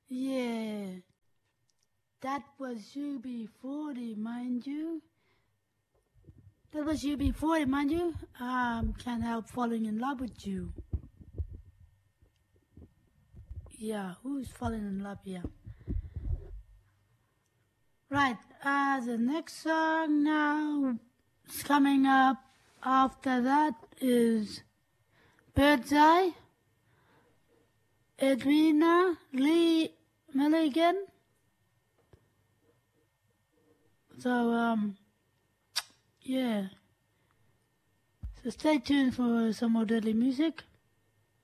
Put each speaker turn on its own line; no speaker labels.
Yeah, that was UB40, mind you. That was UB40, mind you. Can't help falling in love with you. Yeah, who's falling in love here? Right, the next song now is coming up after that is Bird's Eye, Edwina Lee Milligan. So, yeah. So stay tuned for some more deadly music.